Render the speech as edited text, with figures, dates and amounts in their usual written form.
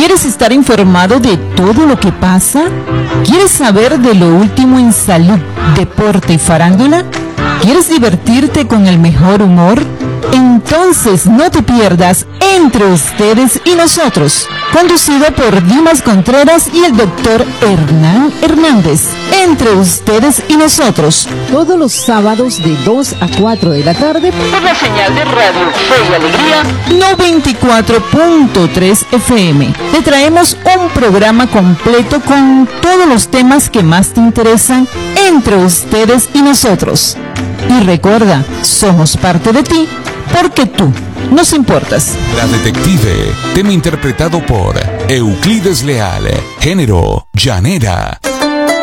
¿Quieres estar informado de todo lo que pasa? ¿Quieres saber de lo último en salud, deporte y farándula? ¿Quieres divertirte con el mejor humor? Entonces no te pierdas Entre Ustedes y Nosotros, conducido por Dimas Contreras y el doctor Hernán Hernández. Entre Ustedes y Nosotros, todos los sábados de 2 a 4 de la tarde por la señal de Radio Fe y Alegría 94.3 FM. Te traemos un programa completo con todos los temas que más te interesan entre ustedes y nosotros. Y recuerda, somos parte de ti porque tú nos importas. La Detective, tema interpretado por Euclides Leal, género llanera.